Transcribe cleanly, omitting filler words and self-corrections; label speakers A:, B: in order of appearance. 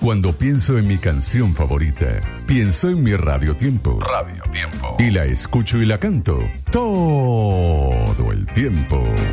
A: Cuando pienso en mi canción favorita, pienso en mi Radio Tiempo. Y la escucho y la canto todo el tiempo.